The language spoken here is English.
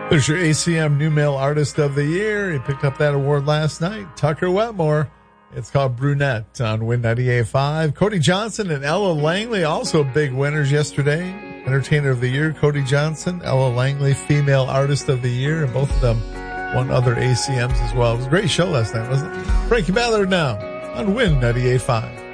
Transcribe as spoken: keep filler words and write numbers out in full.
There's your A C M New Male Artist of the Year. He picked up that award last night. Tucker Wetmore. It's called Brunette on Win ninety-eight point five. Cody Johnson and Ella Langley, also big winners yesterday. Entertainer of the Year, Cody Johnson. Ella Langley, Female Artist of the Year. And both of them won other A C Ms as well. It was a great show last night, wasn't it? Frankie Ballard now on Win ninety-eight point five.